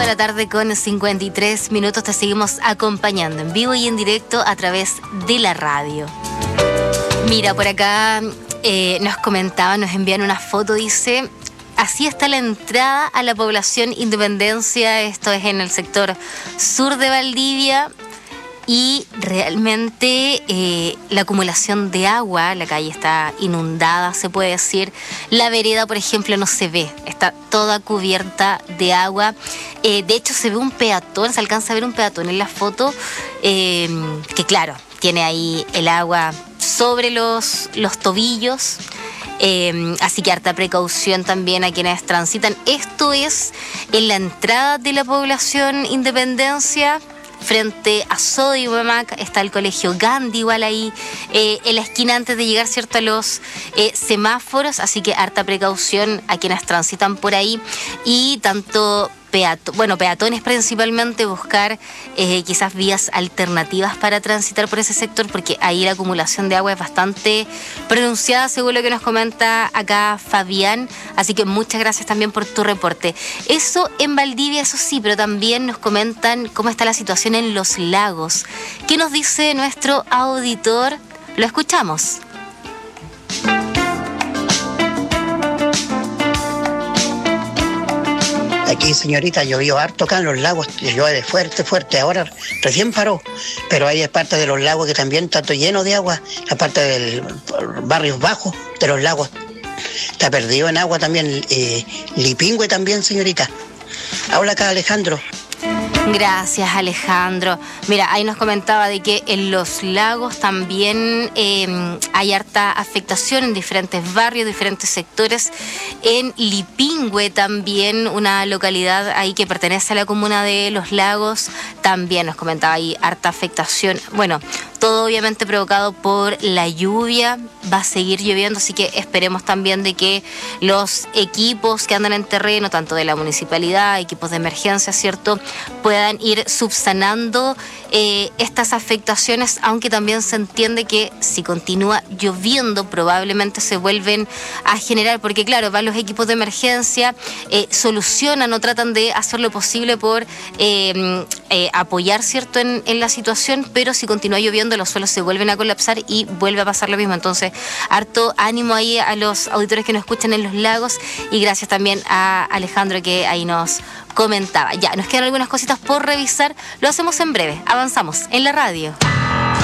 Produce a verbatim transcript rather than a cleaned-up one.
la tarde con cincuenta y tres minutos. Te seguimos acompañando en vivo y en directo a través de la radio. Mira, por acá eh, nos comentaban, nos envían una foto, dice... Así está la entrada a la población Independencia, esto es en el sector sur de Valdivia, y realmente eh, la acumulación de agua, la calle está inundada, se puede decir. La vereda, por ejemplo, no se ve, está toda cubierta de agua. Eh, de hecho, se ve un peatón, se alcanza a ver un peatón en la foto, eh, que claro, tiene ahí el agua sobre los, los tobillos. Eh, así que harta precaución también a quienes transitan. Esto es en la entrada de la población Independencia, frente a Sodimac, está el colegio Gandhi igual ahí, eh, en la esquina antes de llegar, ¿cierto?, a los eh, semáforos, así que harta precaución a quienes transitan por ahí, y tanto peato, bueno, peatones principalmente, buscar eh, quizás vías alternativas para transitar por ese sector, porque ahí la acumulación de agua es bastante pronunciada, según lo que nos comenta acá Fabián, así que muchas gracias también por tu reporte. Eso en Valdivia, eso sí, pero también nos comentan cómo está la situación en los lagos. ¿Qué nos dice nuestro auditor? Lo escuchamos. Aquí, señorita, llovió harto acá en los lagos, llueve fuerte, fuerte, ahora recién paró, pero hay parte de los lagos que también está todo lleno de agua, la parte del barrio bajo de los lagos está perdido en agua también, eh, Lipingüe también, señorita. Habla acá Alejandro. Gracias, Alejandro. Mira, ahí nos comentaba de que en los lagos también eh, hay harta afectación en diferentes barrios, diferentes sectores. En Lipingüe también, una localidad ahí que pertenece a la comuna de Los Lagos, también nos comentaba ahí harta afectación. Bueno, todo obviamente provocado por la lluvia, va a seguir lloviendo, así que esperemos también de que los equipos que andan en terreno, tanto de la municipalidad, equipos de emergencia, ¿cierto?, puedan ir subsanando eh, estas afectaciones, aunque también se entiende que si continúa lloviendo probablemente se vuelven a generar, porque claro, van los equipos de emergencia, eh, solucionan o tratan de hacer lo posible por eh, eh, apoyar, ¿cierto?, en, en la situación, pero si continúa lloviendo los suelos se vuelven a colapsar y vuelve a pasar lo mismo. Entonces, harto ánimo ahí a los auditores que nos escuchan en Los Lagos, y gracias también a Alejandro que ahí nos comentaba. Ya, nos quedan algunas cositas por revisar, lo hacemos en breve, avanzamos en la radio.